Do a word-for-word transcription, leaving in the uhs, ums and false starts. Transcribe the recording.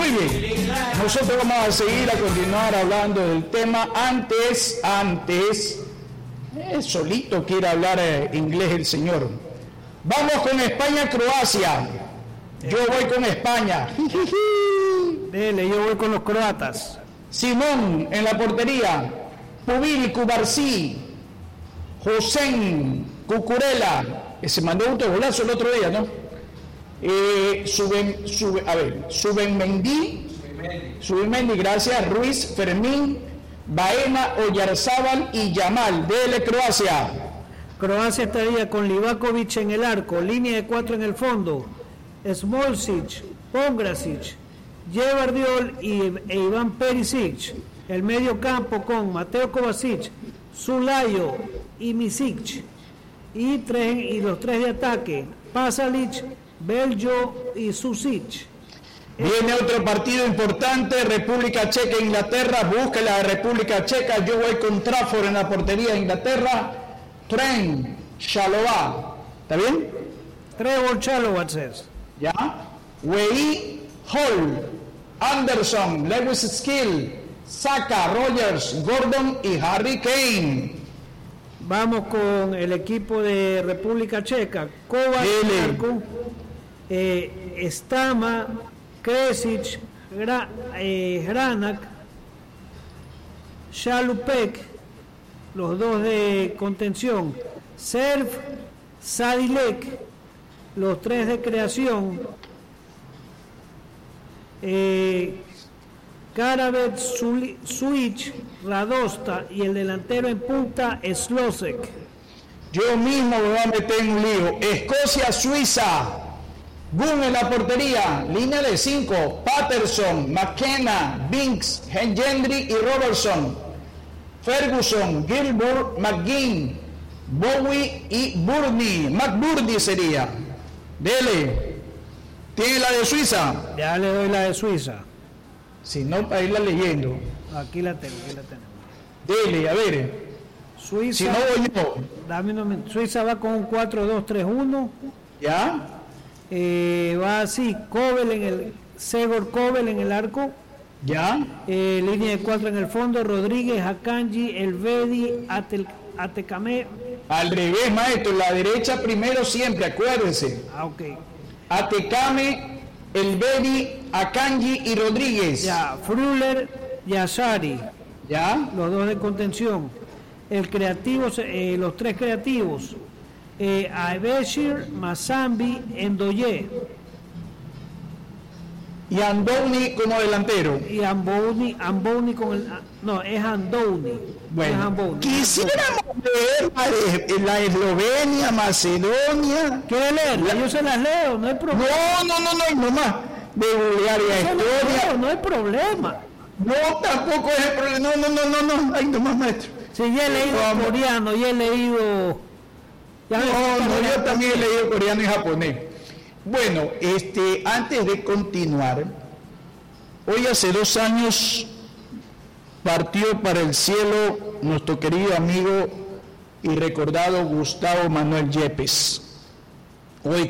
Muy bien, nosotros vamos a seguir a continuar hablando del tema. Antes, antes, eh, solito quiere hablar eh, inglés el señor. Vamos con España-Croacia. Yo voy con España. Dele, yo voy con los croatas. Simón en la portería. Pubil Cubarsí. Josén Cucurella, que se mandó un golazo el otro día, ¿no? Eh, suben, sube, a ver, Subenmendí, Subenmendí, gracias. Ruiz, Fermín, Baena, Oyarzábal y Yamal. Dele, Croacia. Croacia estaría con Livakovic en el arco, línea de cuatro en el fondo, Smolcic, Pongracic, Gvardiol y e Iván Perisic. El medio campo con Mateo Kovacic, Zulayo y Misic. Y, tres, y los tres de ataque, Pasalic, Beljo y Susic. Viene otro partido importante, República Checa, Inglaterra. Busca la República Checa. Yo voy con Trafford en la portería de Inglaterra. Trent Chalobah, ¿está bien? Trevor Chalobah es. ¿Ya? Wei Hall, Anderson, Lewis Skill, Saka, Rogers, Gordon y Harry Kane. Vamos con el equipo de República Checa. Kovac, Marco, eh, Stama, Kresic, Gra, eh, Hranak, Šalupek, los dos de contención, Serv, Sadilek, los tres de creación, eh, Karabec, Suic, Radosta y el delantero en punta Slosek. Yo mismo me voy a meter en un lío. Escocia, Suiza. Gunn en la portería. Línea de cinco. Patterson, McKenna, Binks, Engendry y Robertson. Ferguson, Gilbert, McGinn, Bowie y Burney. McBurney sería. Dele. ¿Tiene la de Suiza? Ya le doy la de Suiza. Si no, para irla leyendo. Aquí la tengo, aquí la tenemos. Dele, a ver. Suiza, si no voy yo. Dame un momento. Suiza va con un cuatro dos tres uno. ¿Ya? Eh, va así, Kobel en el, Segor Kobel en el arco. ¿Ya? Eh, línea de cuatro en el fondo, Rodríguez, Akanji, Elvedi, Atel, Atecame. Al revés, maestro, la derecha primero siempre, acuérdense. Ah, ok. Atecame, Elvedi, Akanji y Rodríguez. Ya, Fruller y Asari. ¿Ya? Los dos de contención. El creativo, eh, los tres creativos. Eh, Aebeshir, Mazambi, Endoye. Y Andoni como delantero. Y Amboni, Amboni con el... No, es Andoni. Bueno, es Amboni. Quisiéramos leer la, de, la Eslovenia, Macedonia. ¿Quiere leerla? Yo se las leo, no hay problema. No, no, no, no, no más. De Bulgaria, Estonia. No hay problema. No, tampoco es el problema. No, no, no, no, no. Ay, no más, maestro. Sí, ya he leído no, coreano, ya he leído... Ya no, no, yo también he leído coreano y japonés. Bueno, este, antes de continuar, hoy hace dos años partió para el cielo nuestro querido amigo y recordado Gustavo Manuel Yepes. Hoy